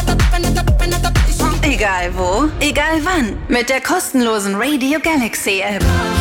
Egal wo, egal wann. Mit der kostenlosen Radio Galaxy App.